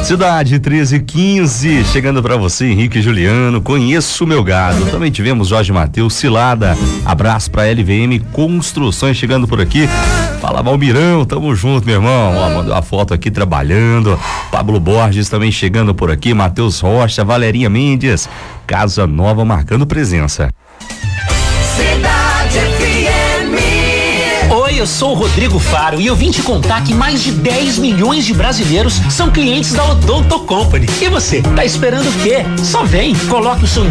Cidade 1315, chegando pra você, Henrique e Juliano, conheço o meu gado. Também tivemos Jorge Mateus, Cilada, abraço pra LVM Construções chegando por aqui. Fala, Valmirão, tamo junto, meu irmão. Ó, mandou a foto aqui trabalhando. Pablo Borges também chegando por aqui, Matheus Rocha, Valerinha Mendes, Casa Nova marcando presença. Cidade FM. Oi, eu sou o Rodrigo Faro e eu vim te contar que mais de 10 milhões de brasileiros são clientes da Odonto Company. E você, tá esperando o quê? Só vem, coloque o seu